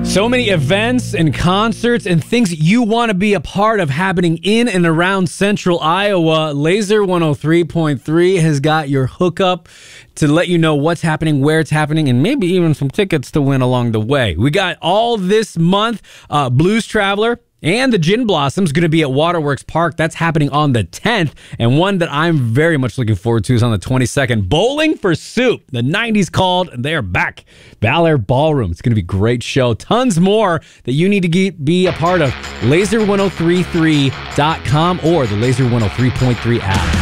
So many events and concerts and things you want to be a part of happening in and around central Iowa. Laser 103.3 has got your hookup to let you know what's happening, where it's happening, and maybe even some tickets to win along the way. We got all this month, Blues Traveler and the Gin Blossoms going to be at Waterworks Park. That's happening on the 10th. And one that I'm very much looking forward to is on the 22nd. Bowling for Soup. The 90s called. They're back. Bel Air Ballroom. It's going to be a great show. Tons more that you need to be a part of. Laser1033.com or the Laser 103.3 app.